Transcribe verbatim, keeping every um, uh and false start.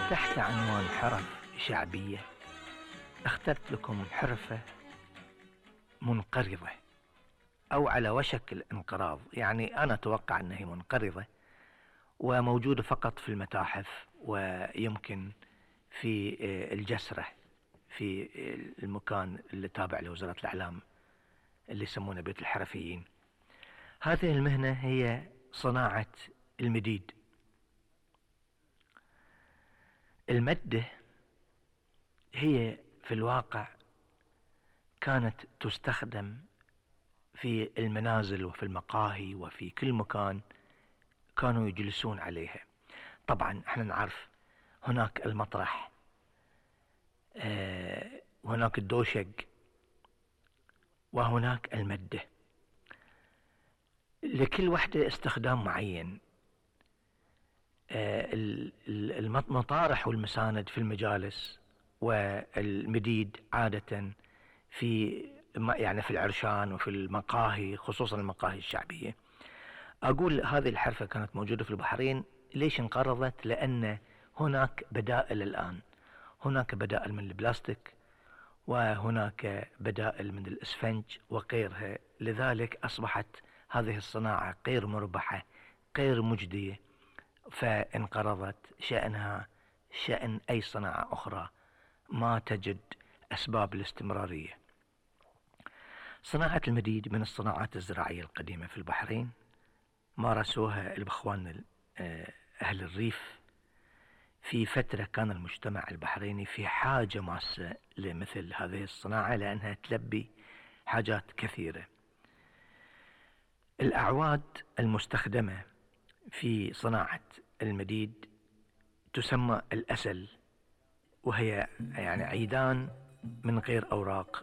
تحت عنوان حرف شعبية اخترت لكم حرفة منقرضة أو على وشك الانقراض، يعني أنا أتوقع أنها منقرضة وموجودة فقط في المتاحف ويمكن في الجسرة في المكان اللي تابع لوزارة الإعلام اللي يسمونه بيت الحرفيين. هذه المهنة هي صناعة المديد. المدة هي في الواقع كانت تستخدم في المنازل وفي المقاهي وفي كل مكان كانوا يجلسون عليها. طبعا احنا نعرف هناك المطرح، اه وهناك الدوشق، وهناك المدة، لكل واحدة استخدام معين. اه المطارح والمساند في المجالس، والمديد عادة في يعني في العرشان وفي المقاهي، خصوصا المقاهي الشعبية. أقول هذه الحرفة كانت موجودة في البحرين. ليش انقرضت؟ لأن هناك بدائل الآن، هناك بدائل من البلاستيك وهناك بدائل من الإسفنج وغيرها، لذلك أصبحت هذه الصناعة غير مربحة غير مجدية، فانقرضت. شأنها شأن أي صناعة أخرى، ما تجد أسباب الاستمرارية. صناعة المديد من الصناعات الزراعية القديمة في البحرين، مارسوها البخوان أهل الريف. في فترة كان المجتمع البحريني في حاجة ماسة لمثل هذه الصناعة لأنها تلبي حاجات كثيرة. الأعواد المستخدمة في صناعة المديد تسمى الأسل، وهي يعني عيدان من غير أوراق